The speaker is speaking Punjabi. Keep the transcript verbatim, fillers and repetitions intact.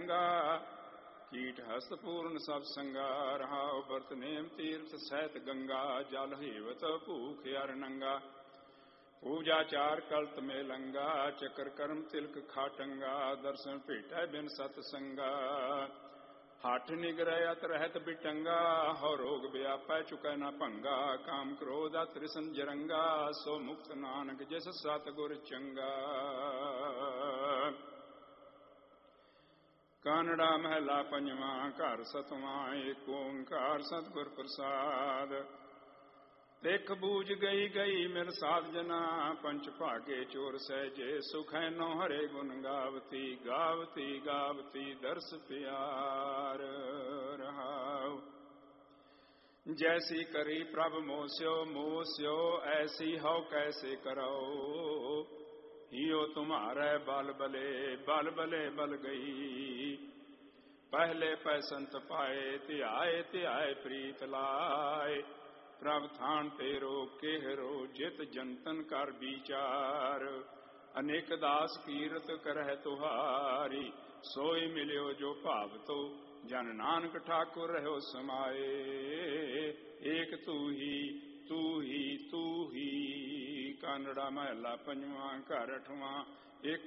ਰੰਗਾ। ਕੀਟ ਹਸਤ ਪੂਰਨ ਸਭ ਸੰਗਾ, ਰਹਾਉ ਬਰਤ ਨੇਮ ਤੀਰਥ ਸਹਿਤ ਗੰਗਾ। ਜਲ ਹੇਵਤ ਭੂਖ ਅਰ ਨੰਗਾ, ਪੂਜਾ ਚਾਰ ਕਲਤ ਮੇ ਲੰਗਾ। ਚੱਕਰ ਕਰਮ ਤਿਲਕ ਖਾਟੰਗਾ, ਦਰਸ਼ਨ ਭੇਟੈ ਬਿਨ ਸਤ ਸੰਗਾ। ਹੱਠ ਨਿਗਰੈ ਅਤ ਰਹਿਤ ਬਿਟੰਗਾ, ਹਉ ਰੋਗ ਵਿਆਪੈ ਚੁਕੈ ਨ ਭੰਗਾ। ਕਾਮ ਕ੍ਰੋਧ ਅਤ ਰਿਸਨ ਜਰੰਗਾ, ਸੋ ਮੁਕਤ ਨਾਨਕ ਜਿਸ ਸਤ ਗੁਰ ਚੰਗਾ। ਕਾਨੜਾ ਮਹਿਲਾ ਪੰਜਵਾਂ, ਘਰ ਸਤਵਾਂ। ਏਕ ਓੰਕਾਰ ਸਤਿਗੁਰ ਪ੍ਰਸਾਦ। ਤਿਖ ਬੂਝ ਗਈ ਗਈ ਮਿਲ ਸਾਧ ਜਨਾ, ਪੰਚ ਭਾਗੇ ਚੋਰ ਸਹਿਜੇ। ਸੁਖੈ ਨੋ ਹਰੇ ਗੁਣ ਗਾਵਤੀ, ਗਾਵਤੀ ਗਾਵਤੀ ਦਰਸ ਪਿਆਰ। ਰਹਾਉ ਜੈਸੀ ਕਰੀ ਪ੍ਰਭ ਮੋਸਿਓ ਮੋਸਿਓ, ਐਸੀ ਹਉ ਕੈਸੇ ਕਰਉ। ਹਿਉ ਤੁਮਹਾਰੈ ਬਲ ਬਲੇ, ਬਲ ਬਲੇ ਬਲ ਗਈ। ਪਹਿਲੇ ਪੈ ਸੰਤ ਪਾਏ, ਧਿਆਏ ਧਿਆਏ ਪ੍ਰੀਤ ਲਾਏ। ਪ੍ਰਭ ਥਾਨ ਤੇਰੋ ਕੇਹਰੋ, ਜਿਤ ਜੰਤਨ ਕਰ ਵਿਚਾਰ। ਅਨੇਕ ਦਾਸ ਕੀਰਤ ਕਰਹਿ ਤੁਹਾਰੀ, ਸੋਈ ਮਿਲਿਓ ਜੋ ਭਾਵਤੋ। ਜਨ ਨਾਨਕ ਠਾਕੁਰ ਰਹਿਓ ਸਮਾਏ, ਏਕ ਤੂ ਹੀ ਤੂ ਹੀ ਤੂ ਹੀ। ਕਾਨੜਾ ਮਹਲਾ ਪੰਜਵਾਂ, ਘਰ ਅਠਵਾਂ। ਇੱਕ